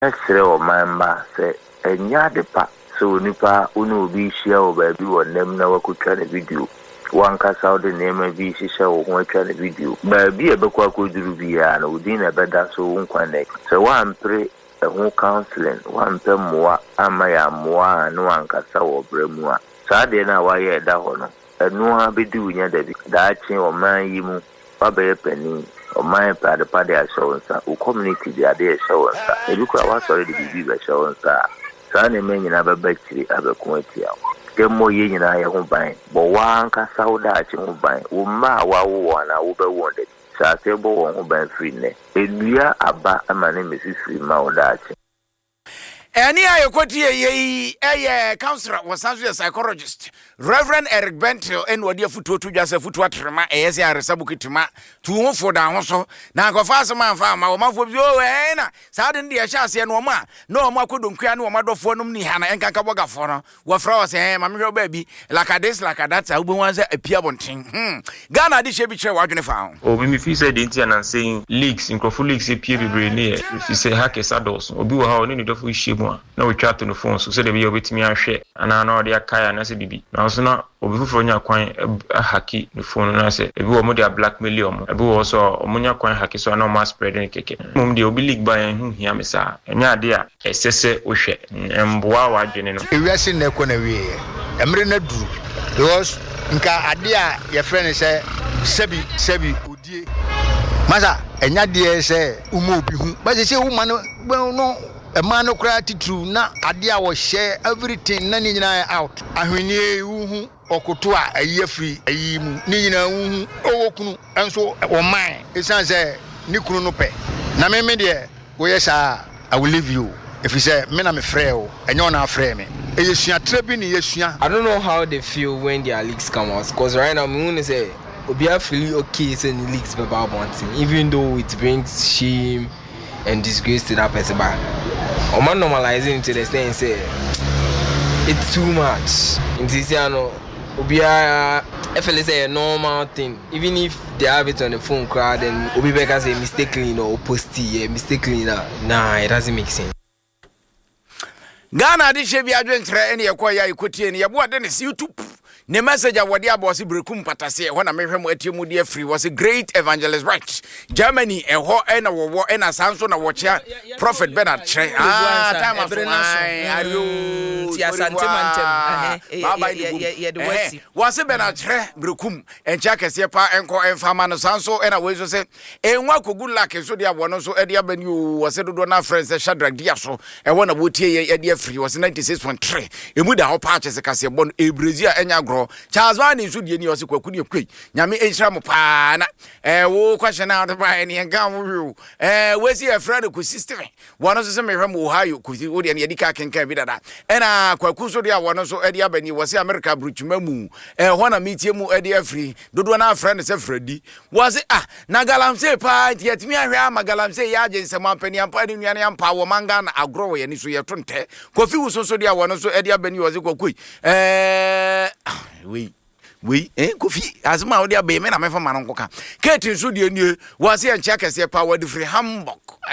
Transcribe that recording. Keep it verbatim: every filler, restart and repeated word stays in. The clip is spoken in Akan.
Esre o mamba se enya de pa so nipa unu obi hia o ba bi wonem na wakutwa na video wanka saudi name bi hihia wo ho atwa na video ba bi e bekwa koduru bi ya na odi na beda so wonkwane se wan pre e ho counseling wan pe moa ama ya moa no wanka sa wo bremu a sa de na wa ye da ho no enu ha bedi unya da bi da chi o man yi mu ba be pani o man pa de pa de assurance o community de ade assurance e bi kwa wa sorry de bi bi assurance sa na me nyina ba bakiri abekon atia kemo ye nyina ye ho ban bo wanka sauda achi ho ban wo ma wa wo na wo be wonde sa se bo won ho ban free ne enua aba amane mesi free ma wo da achi Any I quote ye a counselor was also a psychologist. Reverend Eric Bentel and what your foot to just a foot water ma as a resabukituma to for down also. Now go fast man farm our mouth of your ena. Suddenly a chassis and no ma no more couldn't cry no matter for no ni hana and kakawaga for what flowers and mammy baby like a this like a that's a woman was a piabonting. Hmm. Ghana this should be sure what you found. Oh, when you said the Indian saying leaks in Crawford leaks a peer near if you say hackers adults or do how any of we ship. No, we chat on the phone, so say they be with me and share. And I know they are Kaya and I say, Bibi. Now, so now, we for your coin a hacky the phone and I say, if we were more black million, I will also a monia coin hacky, so I know mass spread any cake. Mum, they will be leaked by whom he am, sir. And yeah, dear, a sese ushe, and boa general. If we are seeing the corner, we Emrina do because Nka Adia, your friend is a Sebi, Sebi, Udi. Masa, and Yadia say, Umu, but they say, woman, well, no. A man who cried to na adia was share everything nani na out. Ahwenye uhu okutua a year free a yimu nina uhu okunu and so or mine. It sounds a nikunu no pe. Na me me dear, oh yes I will leave you. If you say men I'm a frail and you're not frail me. I don't know how they feel when their leaks come out because right now I'm gonna say Obia feel okay saying leaks about one thing, even though it brings shame and disgrace to that person. But I'm not normalizing to the extent say it's too much. In this year, no, Obia, I feel it's a normal thing. Even if they have it on the phone crowd and Obi Beka say mistakenly or posty, yeah, mistakenly, nah, it doesn't make sense. Ghana this should be a drink any acquire you could any what then is YouTube. The message of what was Brekum Patase when I met him with you free was a great evangelist, right? Germany, a whole and a war and a Samson, a watcher, Prophet Bernard. Ah, time of was a Bernard Brekum and Jack as Yepa and Co and Famano Sanso and I was say, and what could good luck so dear one also Eddie Avenue was said to do not friends, a Shadrach Diaso, and one of Woody Eddie Free was ninety-six point three. You would have patches a Cassiabon, a Brazil and Yagro. Charles Van is with you, also could you quick. Yami H. Eh, wo question out of Brian and Gamu. Eh, where's your friend who system? One of the same from Ohio, could you and Yadika can carry that. And a Quacuso, the one also Eddie Avenue was America Bruchmemu. And one of meet you Eddie Free. Do one our friend is a Freddy. Was it ah Nagalam say pint yet me and Magalam say Yajin some penny and pardon and power mangan a grow and issue your twenty. Coffee was also the one also Eddie Avenue was a quick. Eh. We, we, eh, Kofi, as my dear baby, I'm a man. Katin Sudia knew was here and check as a power free Hamburg.